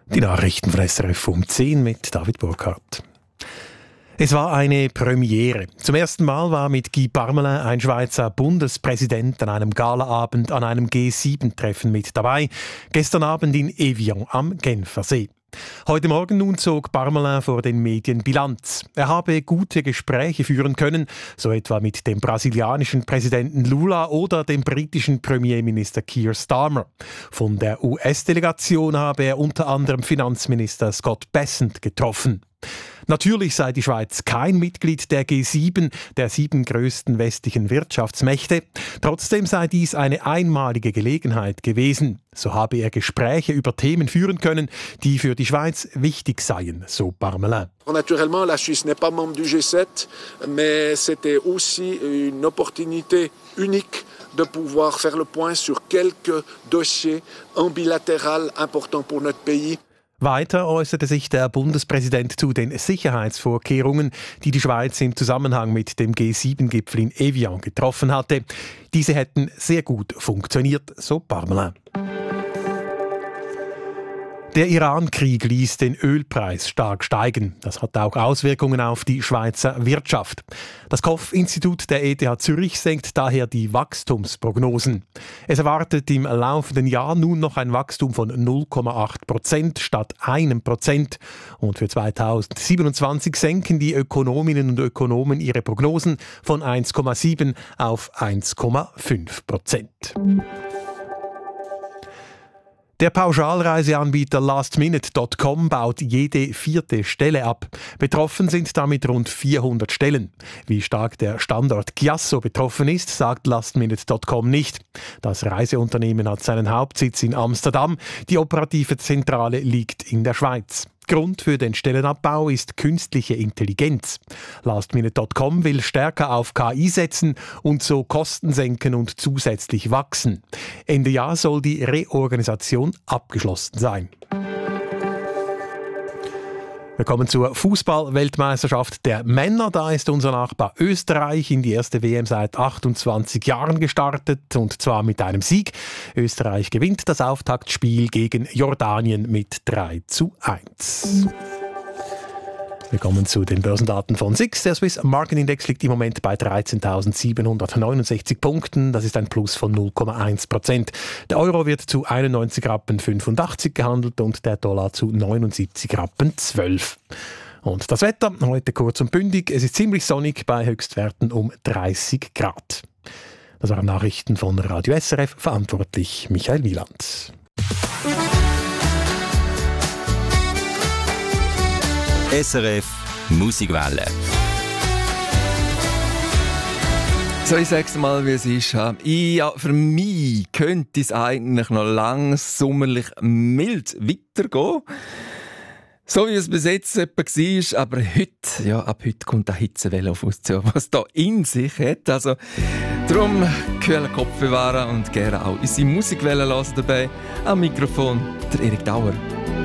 Die Nachrichten von SRF um 10 mit David Burkhardt. Es war eine Premiere. Zum ersten Mal war mit Guy Parmelin ein Schweizer Bundespräsident an einem Galaabend an einem G7-Treffen mit dabei. Gestern Abend in Evian am Genfersee. Heute Morgen nun zog Parmelin vor den Medien Bilanz. Er habe gute Gespräche führen können, so etwa mit dem brasilianischen Präsidenten Lula oder dem britischen Premierminister Keir Starmer. Von der US-Delegation habe er unter anderem Finanzminister Scott Bessent getroffen. Natürlich sei die Schweiz kein Mitglied der G7, der 7 grössten westlichen Wirtschaftsmächte. Trotzdem sei dies eine einmalige Gelegenheit gewesen. So habe er Gespräche über Themen führen können, die für die Schweiz wichtig seien, so Parmelin. Naturellement, la Suisse n'est pas membre du G7, mais c'était aussi une opportunité unique de pouvoir faire le point sur quelques dossiers en bilatéral importants pour notre pays. Weiter äußerte sich der Bundespräsident zu den Sicherheitsvorkehrungen, die die Schweiz im Zusammenhang mit dem G7-Gipfel in Evian getroffen hatte. Diese hätten sehr gut funktioniert, so Parmelin. Der Iran-Krieg ließ den Ölpreis stark steigen. Das hat auch Auswirkungen auf die Schweizer Wirtschaft. Das KOF-Institut der ETH Zürich senkt daher die Wachstumsprognosen. Es erwartet im laufenden Jahr nun noch ein Wachstum von 0,8% statt 1%. Und für 2027 senken die Ökonominnen und Ökonomen ihre Prognosen von 1,7 auf 1,5%. Der Pauschalreiseanbieter lastminute.com baut jede 4. Stelle ab. Betroffen sind damit rund 400 Stellen. Wie stark der Standort Chiasso betroffen ist, sagt lastminute.com nicht. Das Reiseunternehmen hat seinen Hauptsitz in Amsterdam. Die operative Zentrale liegt in der Schweiz. Grund für den Stellenabbau ist künstliche Intelligenz. Lastminute.com will stärker auf KI setzen und so Kosten senken und zusätzlich wachsen. Ende Jahr soll die Reorganisation abgeschlossen sein. Wir kommen zur Fußball-Weltmeisterschaft der Männer. Da ist unser Nachbar Österreich in die erste WM seit 28 Jahren gestartet, und zwar mit einem Sieg. Österreich gewinnt das Auftaktspiel gegen Jordanien mit 3:1. Wir kommen zu den Börsendaten von SIX. Der Swiss Market Index liegt im Moment bei 13.769 Punkten. Das ist ein Plus von 0,1%. Der Euro wird zu 91,85 gehandelt und der Dollar zu 79,12. Und das Wetter heute kurz und bündig. Es ist ziemlich sonnig bei Höchstwerten um 30 Grad. Das waren Nachrichten von Radio SRF, verantwortlich Michael Wieland. SRF Musikwelle. So, ich sag's mal, wie es ist. Ja, für mich könnte es eigentlich noch lang sommerlich mild weitergehen. So wie es bis jetzt etwa war, aber heute, ja, ab heute kommt eine Hitzewelle auf uns zu, was da in sich hat. Also, darum kühlen Kopf bewahren und gerne auch unsere Musikwelle hören dabei. Am Mikrofon der Erik Dauer.